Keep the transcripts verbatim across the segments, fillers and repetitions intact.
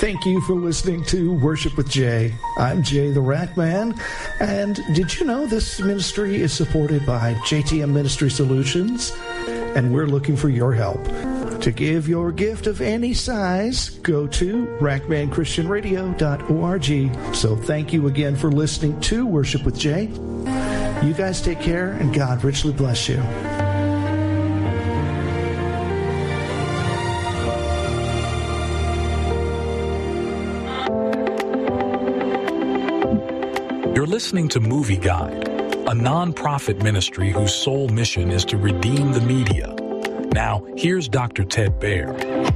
Thank you for listening to Worship with Jay. I'm Jay the Rat Man, and did you know this ministry is supported by J T M Ministry Solutions? And we're looking for your help. To give your gift of any size, go to rack man christian radio dot org. So thank you again for listening to Worship with Jay. You guys take care, and God richly bless you. You're listening to Movie Guide, a non-profit ministry whose sole mission is to redeem the media. Now, here's Doctor Ted Baer.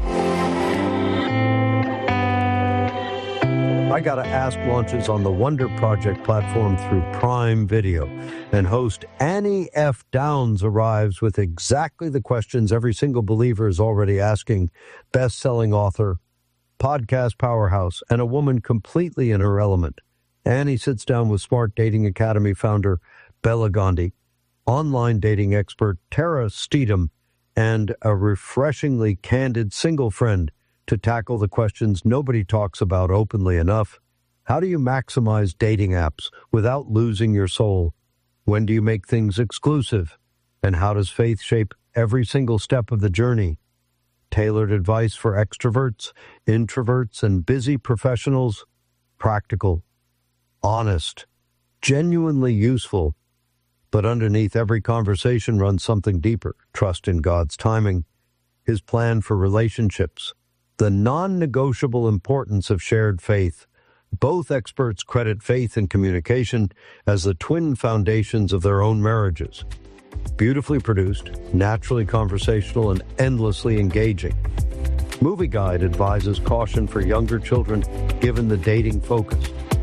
I Gotta Ask launches on the Wonder Project platform through Prime Video, and host Annie F. Downs arrives with exactly the questions every single believer is already asking. Best-selling author, podcast powerhouse, and a woman completely in her element. Annie sits down with Smart Dating Academy founder Bella Gandhi, online dating expert Tara Steedham, and a refreshingly candid single friend to tackle the questions nobody talks about openly enough. How do you maximize dating apps without losing your soul? When do you make things exclusive? And how does faith shape every single step of the journey? Tailored advice for extroverts, introverts, and busy professionals. Practical, honest, genuinely useful. But underneath every conversation runs something deeper. Trust in God's timing, His plan for relationships, the non-negotiable importance of shared faith. Both experts credit faith and communication as the twin foundations of their own marriages. Beautifully produced, naturally conversational, and endlessly engaging. Movie Guide advises caution for younger children given the dating focus.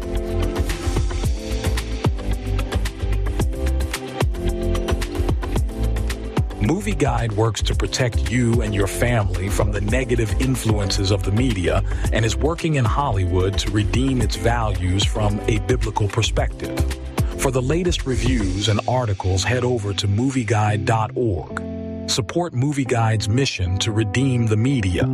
Movie Guide works to protect you and your family from the negative influences of the media and is working in Hollywood to redeem its values from a biblical perspective. For the latest reviews and articles, head over to movie guide dot org. Support Movie Guide's mission to redeem the media.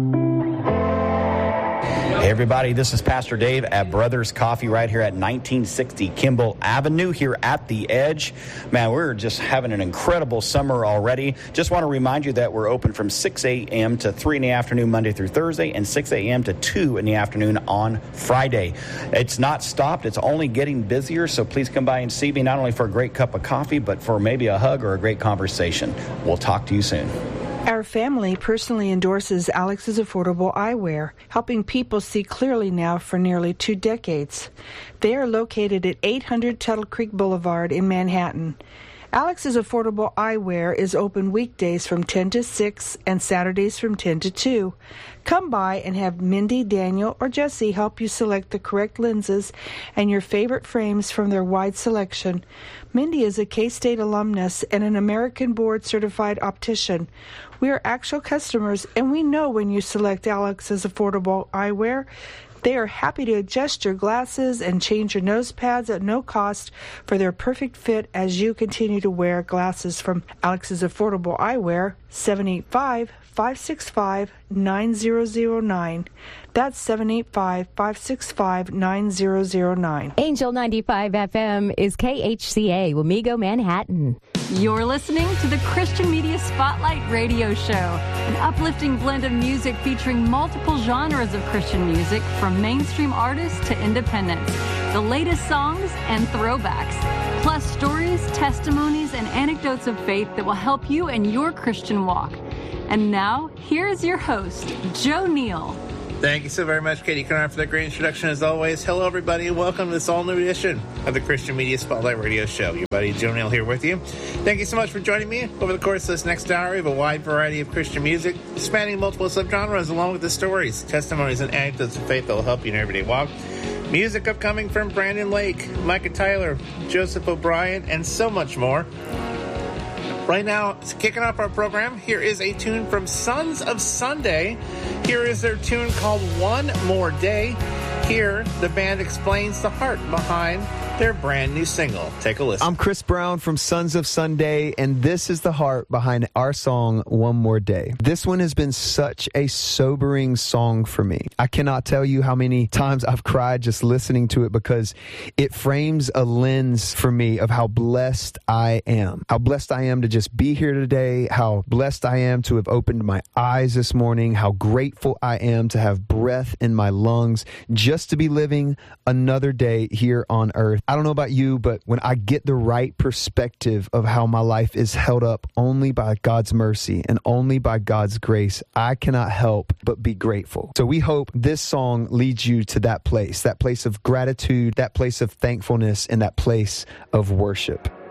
Hey everybody, this is Pastor Dave at Brothers Coffee right here at nineteen sixty Kimball Avenue here at The Edge. Man, we're just having an incredible summer already. Just want to remind you that we're open from six a.m. to three in the afternoon Monday through Thursday and six a.m. to two in the afternoon on Friday. It's not stopped. It's only getting busier, so please come by and see me not only for a great cup of coffee, but for maybe a hug or a great conversation. We'll talk to you soon. Our family personally endorses Alex's Affordable Eyewear, helping people see clearly now for nearly two decades. They are located at eight hundred Tuttle Creek Boulevard in Manhattan. Alex's Affordable Eyewear is open weekdays from ten to six and Saturdays from ten to two. Come by and have Mindy, Daniel, or Jesse help you select the correct lenses and your favorite frames from their wide selection. Mindy is a K-State alumnus and an American board-certified optician. We are actual customers, and we know when you select Alex's Affordable Eyewear. They are happy to adjust your glasses and change your nose pads at no cost for their perfect fit as you continue to wear glasses from Alex's Affordable Eyewear, seven eight five, five six five, nine zero zero nine. That's seven eight five, five six five, nine zero zero nine. Angel ninety-five F M is K H C A, Wamego, Manhattan. You're listening to the Christian Media Spotlight Radio Show, an uplifting blend of music featuring multiple genres of Christian music, from mainstream artists to independents, the latest songs and throwbacks, plus stories, testimonies, and anecdotes of faith that will help you in your Christian walk. And now, here's your host, Joe Neal. Thank you so very much, Katie Kennard, for that great introduction as always. Hello, everybody, and welcome to this all-new edition of the Christian Media Spotlight Radio Show. Your buddy Joe Neal here with you. Thank you so much for joining me. Over the course of this next hour, we have a wide variety of Christian music, spanning multiple subgenres, along with the stories, testimonies, and anecdotes of faith that will help you in your everyday walk. Music upcoming from Brandon Lake, Micah Tyler, Joseph O'Brien, and so much more. Right now, kicking off our program, here is a tune from Sons of Sunday. Here is their tune called One More Day. Here, the band explains the heart behind their brand new single. Take a listen. I'm Chris Brown from Sons of Sunday, and this is the heart behind our song, One More Day. This one has been such a sobering song for me. I cannot tell you how many times I've cried just listening to it because it frames a lens for me of how blessed I am. How blessed I am to just be here today, how blessed I am to have opened my eyes this morning, how grateful I am to have breath in my lungs, just to be living another day here on earth. I don't know about you, but when I get the right perspective of how my life is held up only by God's mercy and only by God's grace, I cannot help but be grateful. So we hope this song leads you to that place, that place of gratitude, that place of thankfulness, and that place of worship.